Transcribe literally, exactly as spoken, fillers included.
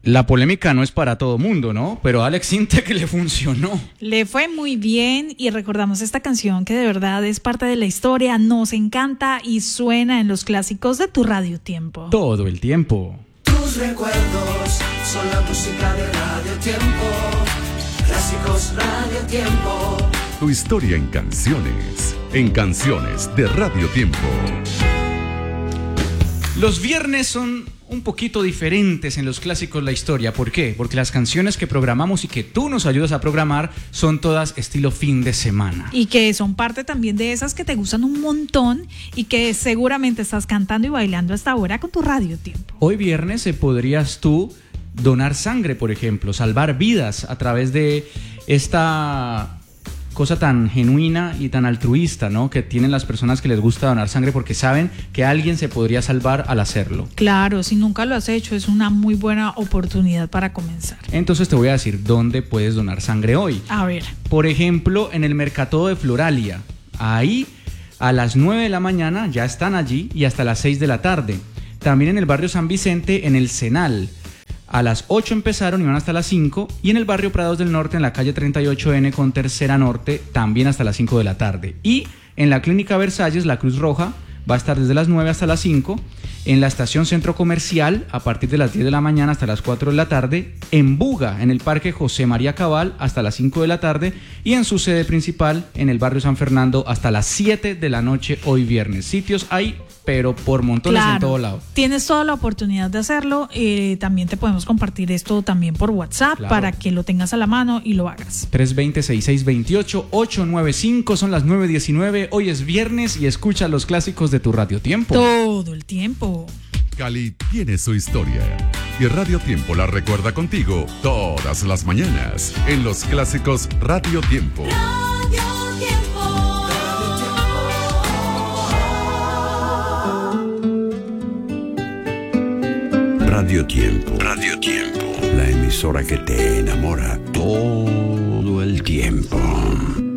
La polémica no es para todo mundo, ¿no? Pero a Alex Sintek le funcionó. Le fue muy bien y recordamos esta canción que de verdad es parte de la historia, nos encanta y suena en los clásicos de tu Radio Tiempo. Todo el tiempo. Tus recuerdos son la música de Radio Tiempo. Clásicos Radio Tiempo. Tu historia en canciones. En canciones de Radio Tiempo. Los viernes son un poquito diferentes en los clásicos la historia. ¿Por qué? Porque las canciones que programamos y que tú nos ayudas a programar son todas estilo fin de semana. Y que son parte también de esas que te gustan un montón y que seguramente estás cantando y bailando hasta ahora con tu Radio Tiempo. Hoy viernes eh, podrías tú donar sangre, por ejemplo, salvar vidas a través de esta cosa tan genuina y tan altruista, ¿no?, que tienen las personas que les gusta donar sangre porque saben que alguien se podría salvar al hacerlo. Claro, si nunca lo has hecho, es una muy buena oportunidad para comenzar. Entonces te voy a decir dónde puedes donar sangre hoy. A ver. Por ejemplo, en el Mercado de Floralia. Ahí a las nueve de la mañana ya están allí y hasta las seis de la tarde. También en el barrio San Vicente, en el Senal. A las ocho empezaron y van hasta las cinco. Y en el barrio Prados del Norte, en la calle treinta y ocho ene con Tercera Norte, también hasta las cinco de la tarde. Y en la Clínica Versalles, la Cruz Roja va a estar desde las nueve hasta las cinco. En la estación Centro Comercial, a partir de las diez de la mañana hasta las cuatro de la tarde. En Buga, en el Parque José María Cabal, hasta las cinco de la tarde. Y en su sede principal, en el barrio San Fernando, hasta las siete de la noche hoy viernes. Sitios hay, pero por montones, claro, en todo lado. Tienes toda la oportunidad de hacerlo. Eh, también te podemos compartir esto también por WhatsApp, claro, para que lo tengas a la mano y lo hagas. tres dos cero, seis seis dos ocho, ocho nueve cinco, son las nueve diecinueve. Hoy es viernes y escucha los clásicos de tu Radio Tiempo. Todo el tiempo. Cali tiene su historia y Radio Tiempo la recuerda contigo todas las mañanas en los clásicos Radio Tiempo. Radio Tiempo. Radio Tiempo. Radio Tiempo. La emisora que te enamora todo el tiempo.